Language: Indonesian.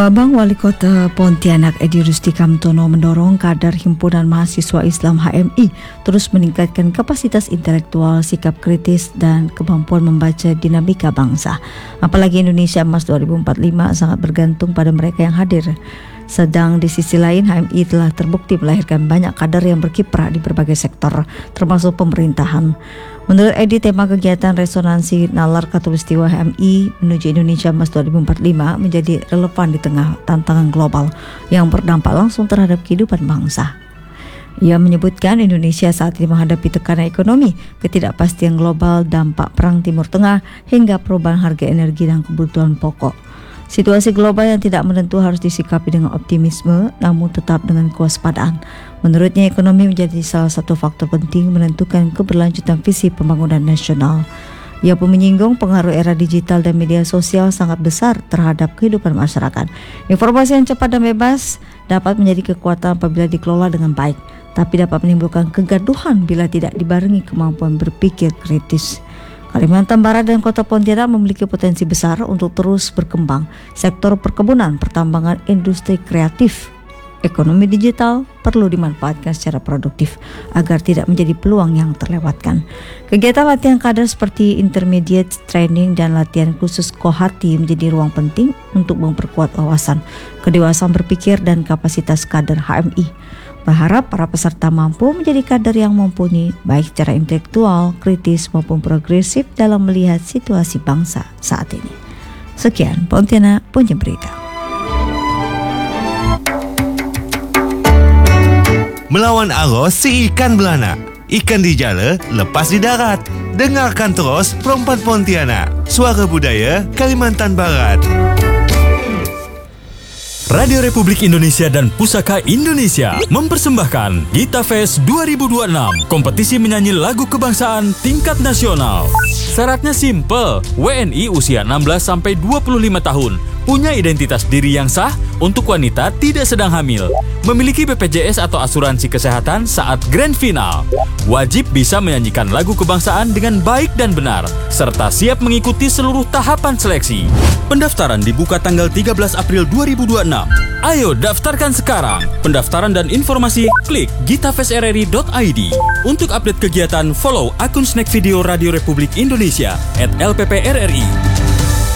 Bang Wali Kota Pontianak Edi Rusti Kamtono mendorong kadar Himpunan Mahasiswa Islam HMI terus meningkatkan kapasitas intelektual, sikap kritis, dan kemampuan membaca dinamika bangsa. Apalagi Indonesia Emas 2045 sangat bergantung pada mereka yang hadir. Sedang di sisi lain, HMI telah terbukti melahirkan banyak kader yang berkiprah di berbagai sektor, termasuk pemerintahan. Menurut Edi, tema kegiatan resonansi nalar Khatulistiwa HMI menuju Indonesia Emas 2045 menjadi relevan di tengah tantangan global yang berdampak langsung terhadap kehidupan bangsa. Ia menyebutkan Indonesia saat ini menghadapi tekanan ekonomi, ketidakpastian global, dampak perang Timur Tengah, hingga perubahan harga energi dan kebutuhan pokok. Situasi global yang tidak menentu harus disikapi dengan optimisme, namun tetap dengan kewaspadaan. Menurutnya, ekonomi menjadi salah satu faktor penting menentukan keberlanjutan visi pembangunan nasional. Ia pun menyinggung pengaruh era digital dan media sosial sangat besar terhadap kehidupan masyarakat. Informasi yang cepat dan bebas dapat menjadi kekuatan apabila dikelola dengan baik, tapi dapat menimbulkan kegaduhan bila tidak dibarengi kemampuan berpikir kritis. Kalimantan Barat dan Kota Pontianak memiliki potensi besar untuk terus berkembang. Sektor perkebunan, pertambangan, industri kreatif, ekonomi digital perlu dimanfaatkan secara produktif agar tidak menjadi peluang yang terlewatkan. Kegiatan latihan kader seperti intermediate training dan latihan khusus Kohati menjadi ruang penting untuk memperkuat wawasan, kedewasaan berpikir, dan kapasitas kader HMI. Berharap para peserta mampu menjadi kader yang mumpuni baik secara intelektual, kritis maupun progresif dalam melihat situasi bangsa saat ini. Sekian Pontianak Punya Berita. Melawan arus si ikan belana. Ikan di jala, lepas di darat. Dengarkan terus Perempuan Pontianak, Suara Budaya Kalimantan Barat. Radio Republik Indonesia dan Pusaka Indonesia mempersembahkan Gita Fest 2026, kompetisi menyanyi lagu kebangsaan tingkat nasional. Syaratnya simple, WNI usia 16-25 tahun, punya identitas diri yang sah, untuk wanita tidak sedang hamil, memiliki BPJS atau asuransi kesehatan saat grand final, wajib bisa menyanyikan lagu kebangsaan dengan baik dan benar, serta siap mengikuti seluruh tahapan seleksi. Pendaftaran dibuka tanggal 13 April 2026. Ayo daftarkan sekarang. Pendaftaran dan informasi klik gitafestrri.id. Untuk update kegiatan, follow akun Snack Video Radio Republik Indonesia @LPPRRI.